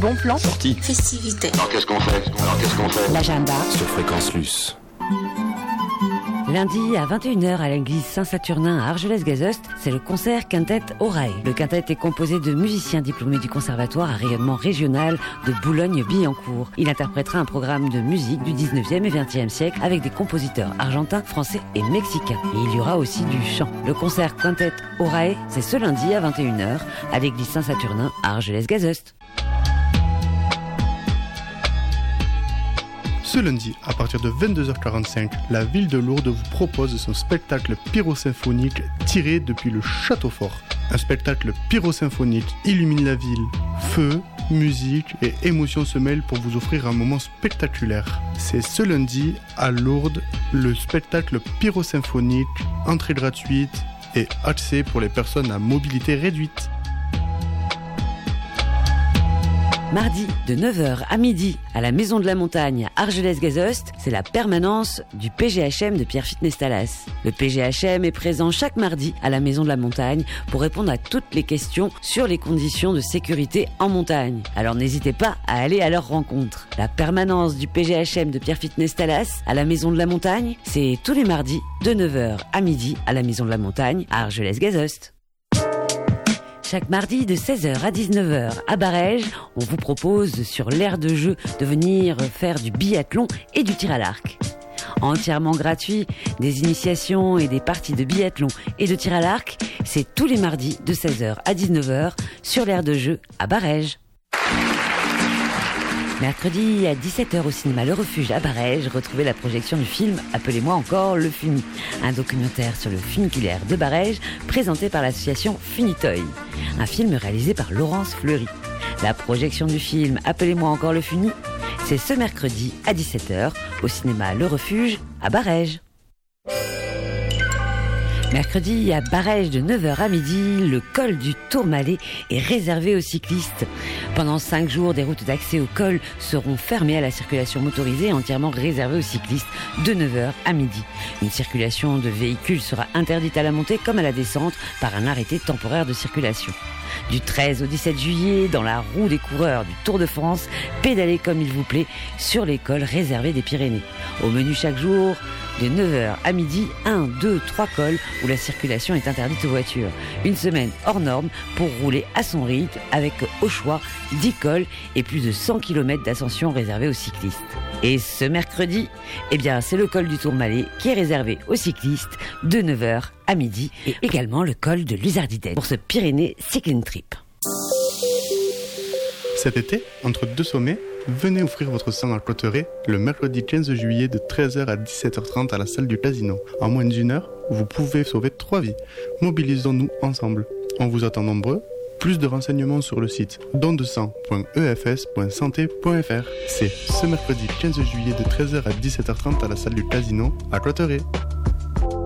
Bon plan. Sortie. Festivité. Alors qu'est-ce qu'on fait L'agenda. Sur Fréquence Luce. Lundi à 21h à l'église Saint-Saturnin à Argelès-Gazost, c'est le concert Quintet Orae. Le quintet est composé de musiciens diplômés du conservatoire à rayonnement régional de Boulogne-Billancourt. Il interprétera un programme de musique du 19e et 20e siècle avec des compositeurs argentins, français et mexicains. Et il y aura aussi du chant. Le concert Quintet Orae, c'est ce lundi à 21h à l'église Saint-Saturnin à Argelès-Gazost. Ce lundi, à partir de 22h45, la ville de Lourdes vous propose son spectacle pyrosymphonique tiré depuis le château fort. Un spectacle pyrosymphonique illumine la ville. Feu, musique et émotion se mêlent pour vous offrir un moment spectaculaire. C'est ce lundi, à Lourdes, le spectacle pyrosymphonique, entrée gratuite et accès pour les personnes à mobilité réduite. Mardi, de 9h à midi, à la Maison de la Montagne à Argelès-Gazost, c'est la permanence du PGHM de Pierrefitte Nestalas. Le PGHM est présent chaque mardi à la Maison de la Montagne pour répondre à toutes les questions sur les conditions de sécurité en montagne. Alors n'hésitez pas à aller à leur rencontre. La permanence du PGHM de Pierrefitte Nestalas à la Maison de la Montagne, c'est tous les mardis de 9h à midi à la Maison de la Montagne à Argelès-Gazost. Chaque mardi de 16h à 19h à Barèges, on vous propose sur l'aire de jeu de venir faire du biathlon et du tir à l'arc. Entièrement gratuit, des initiations et des parties de biathlon et de tir à l'arc, c'est tous les mardis de 16h à 19h sur l'aire de jeu à Barèges. Mercredi à 17h au cinéma Le Refuge à Barèges, retrouvez la projection du film Appelez-moi encore le Funi, un documentaire sur le funiculaire de Barèges présenté par l'association Funitoy, un film réalisé par Laurence Fleury. La projection du film Appelez-moi encore le Funi, c'est ce mercredi à 17h au cinéma Le Refuge à Barèges. Mercredi, à Barèges de 9h à midi, le col du Tourmalet est réservé aux cyclistes. Pendant 5 jours, des routes d'accès au col seront fermées à la circulation motorisée et entièrement réservées aux cyclistes de 9h à midi. Une circulation de véhicules sera interdite à la montée comme à la descente par un arrêté temporaire de circulation. Du 13 au 17 juillet, dans la roue des coureurs du Tour de France, pédalez comme il vous plaît sur les cols réservés des Pyrénées. Au menu chaque jour, de 9h à midi, 1, 2, 3 cols où la circulation est interdite aux voitures. Une semaine hors norme pour rouler à son rythme avec au choix 10 cols et plus de 100 km d'ascension réservés aux cyclistes. Et ce mercredi, c'est le col du Tourmalet qui est réservé aux cyclistes de 9h à midi et également le col de Luzardiden pour ce Pyrénées Cycling Trip. Cet été, entre deux sommets, venez offrir votre sang à Clotteret le mercredi 15 juillet de 13h à 17h30 à la salle du Casino. En moins d'une heure, vous pouvez sauver 3 vies. Mobilisons-nous ensemble. On vous attend nombreux. Plus de renseignements sur le site dondesang.efs.santé.fr. C'est ce mercredi 15 juillet de 13h à 17h30 à la salle du Casino à Clotteret.